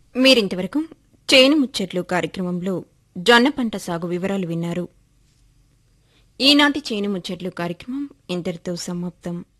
మీరింతవరకు చేను ముచ్చట్లు కార్యక్రమంలో జొన్న పంట సాగు వివరాలు విన్నారు. ఈనాటి చేను ముచ్చట్లు కార్యక్రమం ఇంతటితో సమాప్తం.